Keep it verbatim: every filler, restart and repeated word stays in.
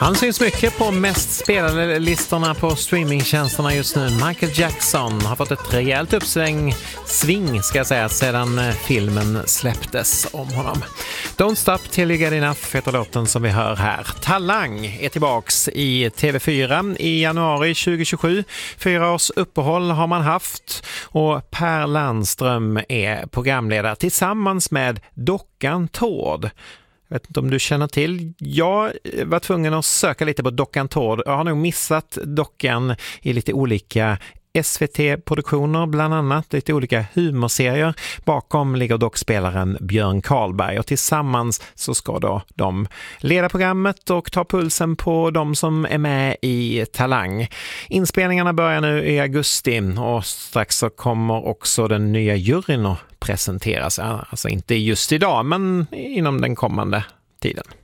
Han syns mycket på mest spelade listorna på streamingtjänsterna just nu. Michael Jackson har fått ett rejält uppsväng, sving ska jag säga, sedan filmen släpptes om honom. Don't Stop Till You Get Enough heter låten som vi hör här. Talang är tillbaks i T V fyra i januari tjugohundratjugosju. Fyra års uppehåll har man haft och Per Landström är programledare tillsammans med dockan Tord. Jag vet inte om du känner till. Jag var tvungen att söka lite på dockan Tord. Jag har nog missat dockan i lite olika S V T-produktioner, bland annat lite olika humorserier. Bakom ligger dockspelaren Björn Karlberg och tillsammans så ska då de leda programmet och ta pulsen på de som är med i Talang. Inspelningarna börjar nu i augusti och strax så kommer också den nya juryn att presenteras. Alltså inte just idag, men inom den kommande tiden.